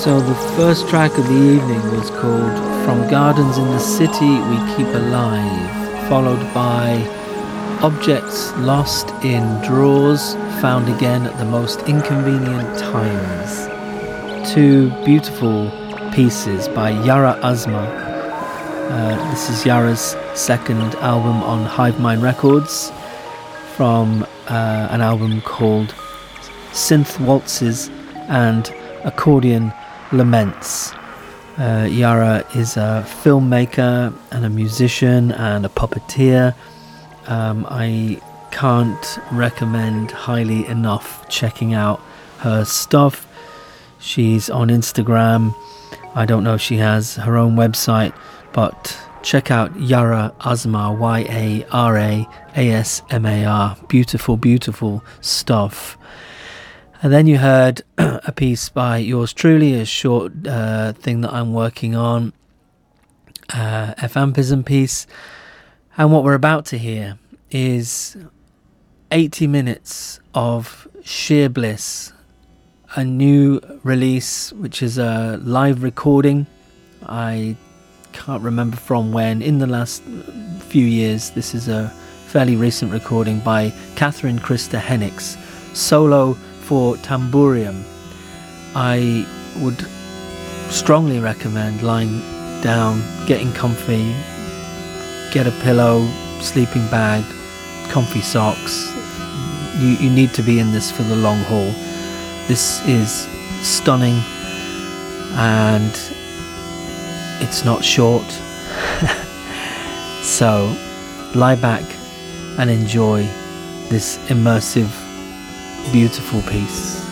So the first track of the evening was called From Gardens in the City We Keep Alive, followed by Objects Lost in Drawers, Found Again at the Most Inconvenient Times. Two beautiful pieces by Yara Azma. This is Yara's second album on Hive Mind Records, from an album called Synth Waltzes and Accordion Laments. Yara is a filmmaker and a musician and a puppeteer. I can't recommend highly enough checking out her stuff. She's on Instagram. I don't know if she has her own website, but check out Yara Azma, Yara-Asmar. Beautiful, beautiful stuff. And then you heard a piece by yours truly, a short thing that I'm working on, Vampism piece. And what we're about to hear is 80 minutes of sheer bliss, a new release, which is a live recording. I can't remember from when, in the last few years. This is a fairly recent recording by Catherine Krista Hennicks, solo for Tamburium. I would strongly recommend lying down, getting comfy, get a pillow, sleeping bag, comfy socks. You need to be in this for the long haul. This is stunning, and it's not short. So lie back and enjoy this immersive, beautiful piece.